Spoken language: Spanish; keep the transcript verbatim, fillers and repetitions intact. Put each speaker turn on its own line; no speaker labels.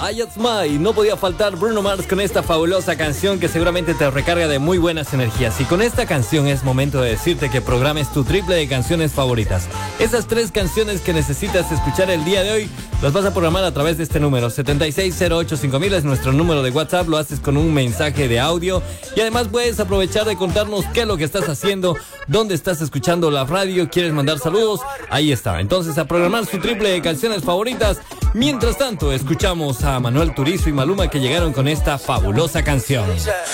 Ayatsma, y no podía faltar Bruno Mars con esta fabulosa canción que seguramente te recarga de muy buenas energías. Y con esta canción es momento de decirte que programes tu triple de canciones favoritas. Esas tres canciones que necesitas escuchar el día de hoy las vas a programar a través de este número. Siete seis cero ocho cinco mil es nuestro número de WhatsApp. Lo haces con un mensaje de audio y además puedes aprovechar de contarnos qué es lo que estás haciendo, dónde estás escuchando la radio, quieres mandar saludos. Ahí está. Entonces, a programar su triple de canciones favoritas. Mientras tanto, escuchamos a Manuel Turizo y Maluma, que llegaron con esta fabulosa canción.